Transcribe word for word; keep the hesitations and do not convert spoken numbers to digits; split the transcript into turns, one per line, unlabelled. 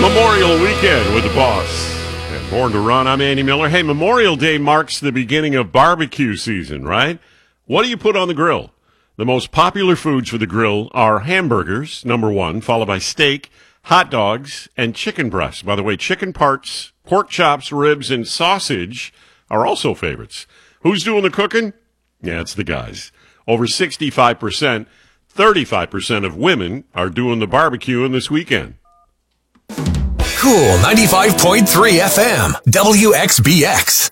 Memorial Weekend with the boss. And Born to Run, I'm Andy Miller. Hey, Memorial Day marks the beginning of barbecue season, right? What do you put on the grill? The most popular foods for the grill are hamburgers, number one, followed by steak, hot dogs, and chicken breasts. By the way, chicken parts, pork chops, ribs, and sausage are also favorites. Who's doing the cooking? Yeah, it's the guys. Over sixty-five percent, thirty-five percent of women are doing the barbecuing this weekend.
Cool ninety-five point three F M, W X B X.